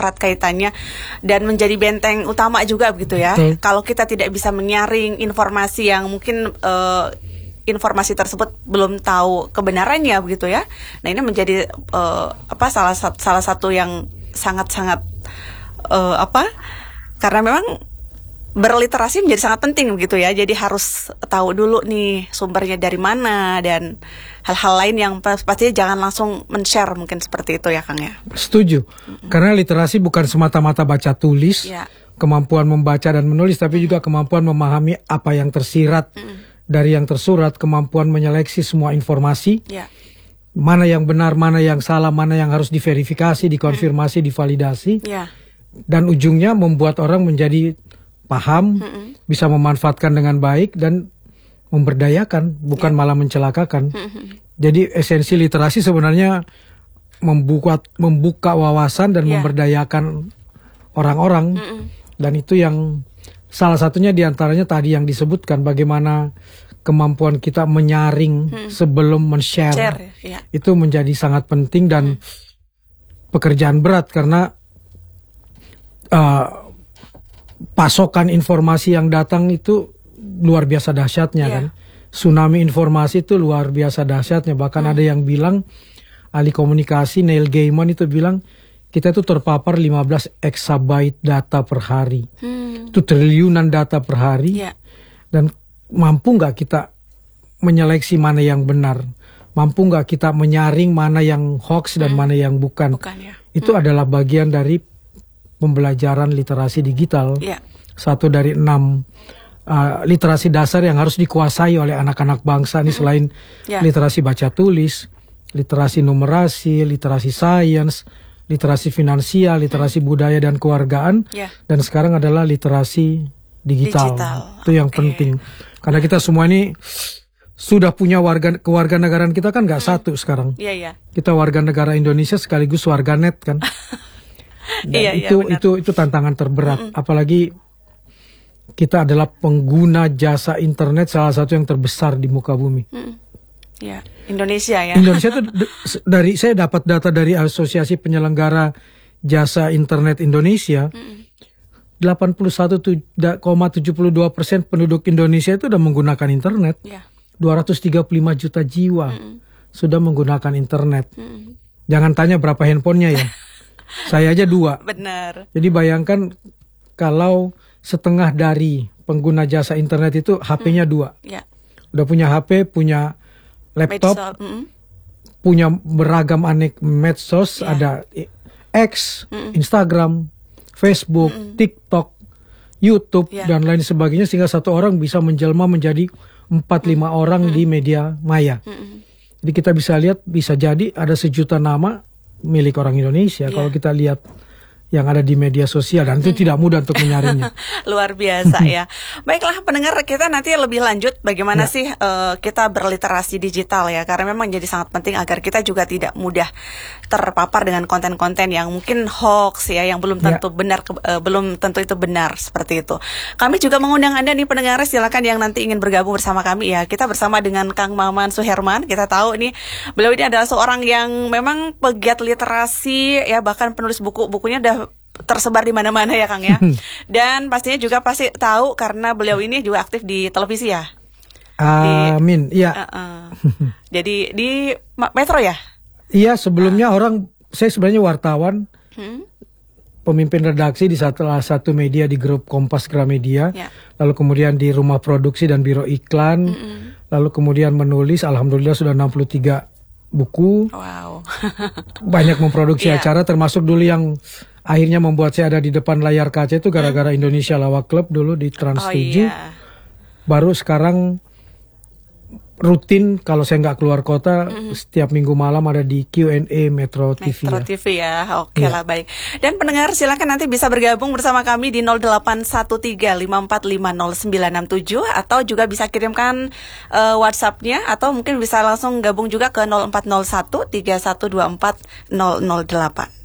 erat kaitannya dan menjadi benteng utama juga begitu ya. Kalau kita tidak bisa menyaring informasi yang mungkin informasi tersebut belum tahu kebenarannya begitu ya. Nah, ini menjadi salah satu yang sangat-sangat karena memang berliterasi menjadi sangat penting begitu ya. Jadi harus tahu dulu nih sumbernya dari mana dan hal-hal lain yang pastinya jangan langsung men-share mungkin seperti itu ya Kang ya. Setuju. Karena literasi bukan semata-mata baca tulis, kemampuan membaca dan menulis, tapi juga kemampuan memahami apa yang tersirat dari yang tersurat, kemampuan menyeleksi semua informasi, mana yang benar, mana yang salah, mana yang harus diverifikasi, dikonfirmasi, divalidasi, dan ujungnya membuat orang menjadi paham, bisa memanfaatkan dengan baik dan memberdayakan, bukan malah mencelakakan. Jadi esensi literasi sebenarnya membuka wawasan dan memberdayakan orang-orang, dan itu yang salah satunya diantaranya tadi yang disebutkan, bagaimana kemampuan kita menyaring sebelum men-share. Itu menjadi sangat penting dan pekerjaan berat karena pasokan informasi yang datang itu luar biasa dahsyatnya kan. Tsunami informasi itu luar biasa dahsyatnya. Bahkan ada yang bilang, ahli komunikasi Neil Gaiman itu bilang, kita itu terpapar 15 exabyte data per hari. Itu triliunan data per hari. Dan mampu nggak kita menyeleksi mana yang benar? Mampu nggak kita menyaring mana yang hoax dan mana yang bukan? Itu adalah bagian dari pembelajaran literasi digital. Satu dari 6 literasi dasar yang harus dikuasai oleh anak-anak bangsa ini, selain literasi baca tulis, literasi numerasi, literasi sains, literasi finansial, literasi budaya dan kewargaan, dan sekarang adalah literasi digital. Itu yang penting. Karena kita semua ini sudah punya kewarganegaraan kita kan nggak satu sekarang. Kita warga negara Indonesia sekaligus warganet kan. Itu tantangan terberat. Apalagi kita adalah pengguna jasa internet salah satu yang terbesar di muka bumi. Indonesia ya. Indonesia itu saya dapat data dari Asosiasi Penyelenggara Jasa Internet Indonesia. 81,72% penduduk Indonesia itu sudah menggunakan internet. 235 juta jiwa sudah menggunakan internet. Jangan tanya berapa handphonenya ya. Saya aja 2. Benar. Jadi bayangkan kalau setengah dari pengguna jasa internet itu HP-nya 2. Udah punya HP, punya laptop, punya beragam medsos, ada X, Instagram, Facebook, TikTok, YouTube, dan lain sebagainya, sehingga satu orang bisa menjelma menjadi 4-5 orang di media maya. Jadi kita bisa lihat, bisa jadi ada 1 juta nama milik orang Indonesia kalau kita lihat yang ada di media sosial, dan itu tidak mudah untuk menyaringnya. Luar biasa ya. Baiklah pendengar, kita nanti lebih lanjut bagaimana sih kita berliterasi digital ya, karena memang jadi sangat penting agar kita juga tidak mudah terpapar dengan konten-konten yang mungkin hoax ya, yang belum tentu benar, belum tentu itu benar seperti itu. Kami juga mengundang Anda nih pendengar, silakan yang nanti ingin bergabung bersama kami ya. Kita bersama dengan Kang Maman Suherman. Kita tahu nih beliau ini adalah seorang yang memang pegiat literasi ya, bahkan penulis buku-bukunya udah tersebar di mana-mana ya Kang ya. Dan pastinya juga pasti tahu karena beliau ini juga aktif di televisi ya. Amin. Iya. Jadi di Metro ya? Iya, sebelumnya saya sebenarnya wartawan, pemimpin redaksi di salah satu media di grup Kompas Gramedia, lalu kemudian di rumah produksi dan biro iklan, lalu kemudian menulis, alhamdulillah sudah 63 buku. Wow. Banyak memproduksi acara, termasuk dulu yang akhirnya membuat saya ada di depan layar kaca itu gara-gara Indonesia Lawak Club dulu di Trans 7. Baru sekarang rutin kalau saya nggak keluar kota, setiap minggu malam ada di Q&A Metro TV. Metro TV ya, oke lah, baik. Dan pendengar silakan nanti bisa bergabung bersama kami di 081354500967 atau juga bisa kirimkan WhatsApp-nya, atau mungkin bisa langsung gabung juga ke 0401 3124 008.